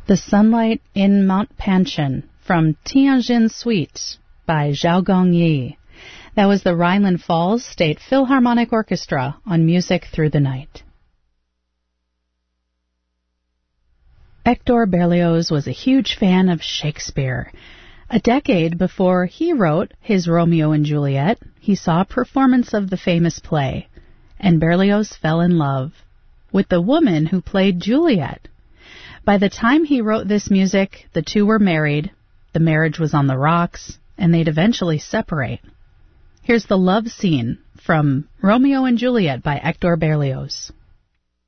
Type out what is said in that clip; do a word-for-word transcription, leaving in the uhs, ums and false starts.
The Sunlight in Montpansion from Tianjin Suite by Zhao Gongyi. That was the Rhineland Falls State Philharmonic Orchestra on Music Through the Night. Hector Berlioz was a huge fan of Shakespeare. A decade before he wrote his Romeo and Juliet, he saw a performance of the famous play, and Berlioz fell in love with the woman who played Juliet. By the time he wrote this music, the two were married, the marriage was on the rocks, and they'd eventually separate. Here's the love scene from Romeo and Juliet by Hector Berlioz.